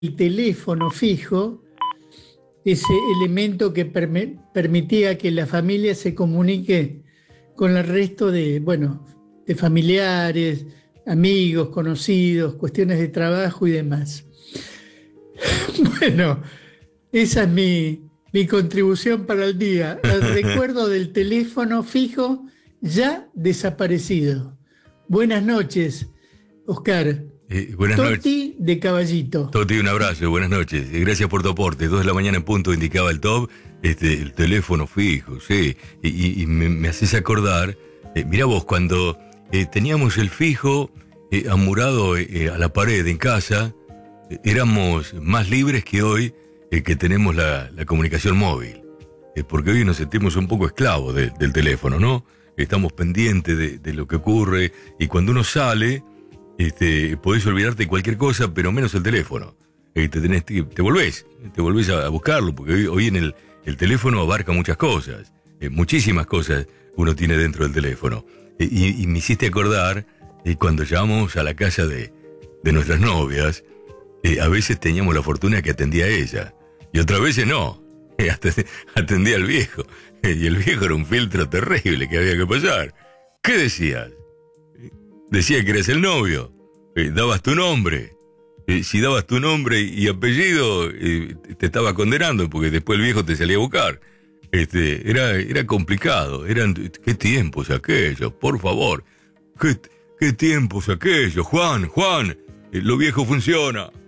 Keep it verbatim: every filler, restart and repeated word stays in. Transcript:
el teléfono fijo, ese elemento que perme- permitía que la familia se comunique con el resto de, bueno, de familiares, amigos, conocidos, cuestiones de trabajo y demás. Bueno, esa es mi, mi contribución para el día, el recuerdo del teléfono fijo ya desaparecido. Buenas noches, Oscar. Eh, buenas noches. Toti de Caballito. Toti, un abrazo, buenas noches. Eh, Gracias por tu aporte. Dos de la mañana en punto indicaba el top, este, el teléfono fijo, sí. Y, y- y me, me haces acordar, eh, mirá vos, cuando eh, teníamos el fijo eh, amurado eh, a la pared en casa, eh, éramos más libres que hoy eh, que tenemos la, la comunicación móvil. Eh, porque hoy nos sentimos un poco esclavos de- del teléfono, ¿no? Estamos pendientes de, de lo que ocurre y cuando uno sale, este, podés olvidarte de cualquier cosa, pero menos el teléfono. Eh, te, tenés, te, te volvés, te volvés a, a buscarlo, porque hoy, hoy en el, el teléfono abarca muchas cosas, eh, muchísimas cosas uno tiene dentro del teléfono. Eh, y, y me hiciste acordar eh, cuando llamamos a la casa de, de nuestras novias, eh, a veces teníamos la fortuna que atendía a ella, y otras veces no, eh, atendía, atendía al viejo, eh, y el viejo era un filtro terrible que había que pasar. ¿Qué decías? Decía que eres el novio, eh, dabas tu nombre. Eh, si dabas tu nombre y apellido, eh, te estaba condenando, porque después el viejo te salía a buscar. Este, era, era complicado. Eran, ¿qué tiempos aquellos? Por favor. ¿Qué, qué tiempos aquellos? Juan, Juan, eh, lo viejo funciona.